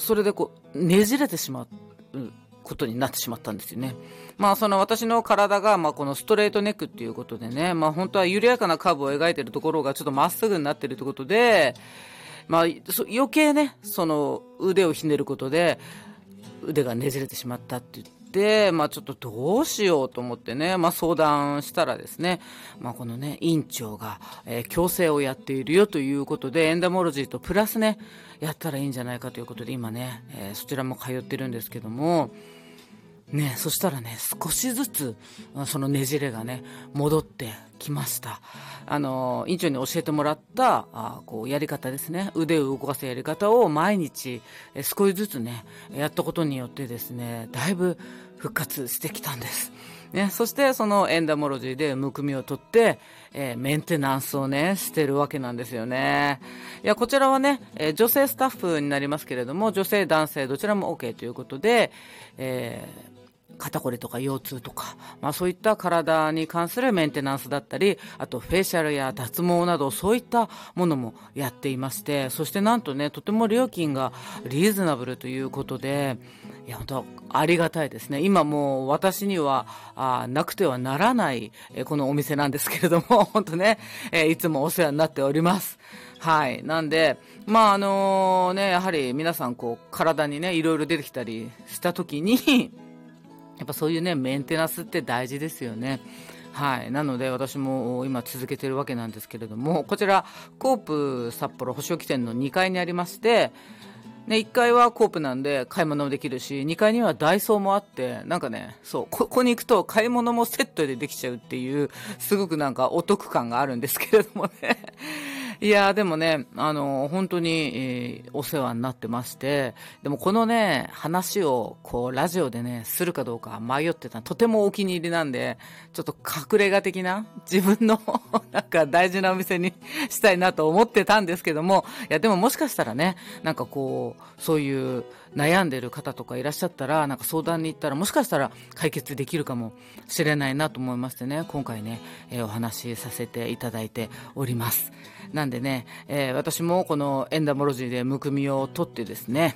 それでねじれてしまうことになってしまったんですよね。その私の体が、このストレートネックっていうことでね、本当は緩やかなカーブを描いているところがちょっとまっすぐになっているということで、余計ね、その腕をひねることで腕がねじれてしまったって言って、ちょっとどうしようと思ってね、相談したらですね、このね、院長が、矯正をやっているよということで、エンダモロジーとプラスね、やったらいいんじゃないかということで、今ね、そちらも通ってるんですけども、ね、そしたらね、少しずつそのねじれがね戻ってきました。院長に教えてもらったやり方ですね、腕を動かすやり方を毎日少しずつねやったことによってですね、だいぶ復活してきたんですね。そしてそのエンダモロジーでむくみを取って、メンテナンスをねしてるわけなんですよね。いや、こちらはね、女性スタッフになりますけれども、女性男性どちらも OK ということで、肩こりとか腰痛とか、そういった体に関するメンテナンスだったり、あとフェイシャルや脱毛などそういったものもやっていまして、そしてなんとね、とても料金がリーズナブルということで、いや本当ありがたいですね。今もう私にはなくてはならない、このお店なんですけれども、本当ね、いつもお世話になっております。はい。なんで、やはり皆さん体にねいろいろ出てきたりした時にやっぱそういうねメンテナンスって大事ですよね。はい。なので私も今続けてるわけなんですけれども、こちらコープ札幌星置店の2階にありまして、ね、1階はコープなんで買い物もできるし、2階にはダイソーもあって、なんかね、そう、ここに行くと買い物もセットでできちゃうっていう、すごくなんかお得感があるんですけれどもね。いやーでもね、本当に、お世話になってまして、でもこのね、話をラジオでね、するかどうか迷ってた、とてもお気に入りなんで、ちょっと隠れ家的な、自分のなんか大事なお店にしたいなと思ってたんですけども、いやでももしかしたらね、なんかそういう悩んでる方とかいらっしゃったら、なんか相談に行ったらもしかしたら解決できるかもしれないなと思いましてね、今回ね、お話しさせていただいております。なんでね、私もこのエンダモロジーでむくみを取ってですね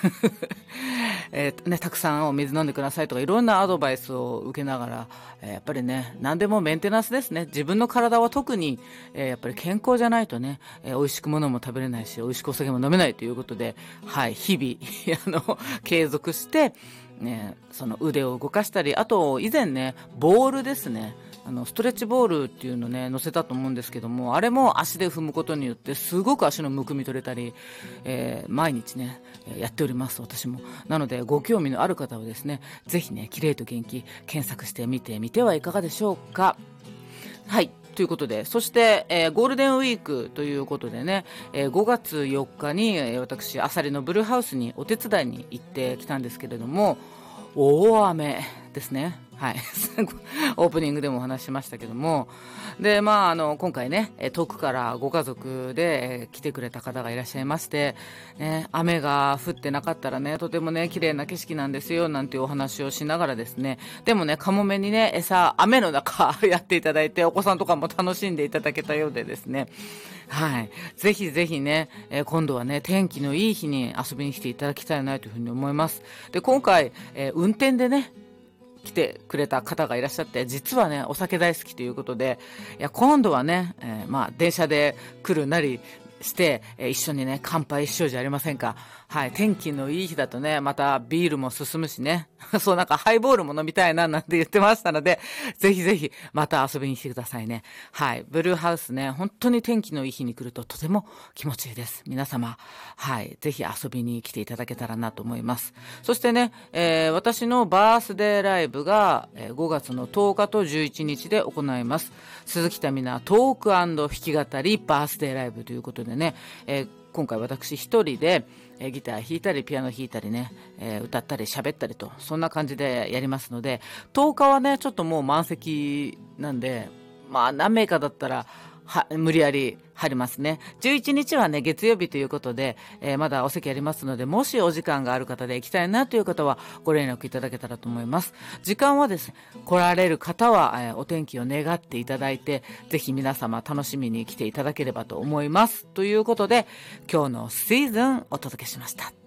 たくさんお水飲んでくださいとかいろんなアドバイスを受けながら、やっぱりね何でもメンテナンスですね。自分の体は特に、やっぱり健康じゃないとね、美味しくものも食べれないし美味しくお酒も飲めないということで、はい、日々継続してその腕を動かしたり、あと以前ねボールですね、ストレッチボールっていうのね載せたと思うんですけども、あれも足で踏むことによってすごく足のむくみ取れたり、毎日ねやっております私も。なのでご興味のある方はですね、ぜひねキレイと元気検索してみてみてはいかがでしょうか。はい、ということで、そして、ゴールデンウィークということでね、5月4日に、私アサリのブルーハウスにお手伝いに行ってきたんですけれども、大雨ですね。はい。オープニングでもお話ししましたけども。で、今回ね、遠くからご家族で、来てくれた方がいらっしゃいまして、ね、雨が降ってなかったらね、とてもね、綺麗な景色なんですよ、なんていうお話をしながらですね、でもね、カモメにね、餌、雨の中やっていただいて、お子さんとかも楽しんでいただけたようでですね、はい。ぜひぜひね、今度はね、天気のいい日に遊びに来ていただきたいなというふうに思います。で、今回、運転でね、来てくれた方がいらっしゃって、実はねお酒大好きということで、いや今度はね、電車で来るなりして、一緒にね乾杯しようじゃありませんか。はい、天気のいい日だとねまたビールも進むしねそうなんかハイボールも飲みたいななんて言ってましたので、ぜひぜひまた遊びに来てくださいね。はい、ブルーハウスね、本当に天気のいい日に来るととても気持ちいいです。皆様、はい、ぜひ遊びに来ていただけたらなと思います。そしてね、私のバースデーライブが5月の10日と11日で行います。鈴木民奈トーク&弾き語りバースデーライブということでね、今回私一人でギター弾いたりピアノ弾いたりね、歌ったり喋ったりと、そんな感じでやりますので、10日はねちょっともう満席なんで、何名かだったら無理やり入りますね。11日はね月曜日ということで、まだお席ありますので、もしお時間がある方で行きたいなという方はご連絡いただけたらと思います。時間はですね、来られる方は、お天気を願っていただいて、ぜひ皆様楽しみに来ていただければと思います。ということで今日のシーズンお届けしました。